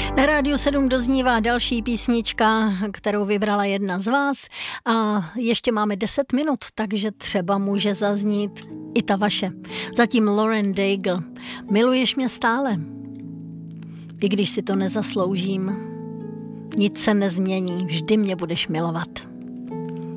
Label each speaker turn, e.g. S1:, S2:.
S1: Na Rádiu 7 doznívá další písnička, kterou vybrala jedna z vás a ještě máme 10 minut, takže třeba může zaznít i ta vaše. Zatím Lauren Daigle. Miluješ mě stále? I když si to nezasloužím, nic se nezmění, vždy mě budeš milovat.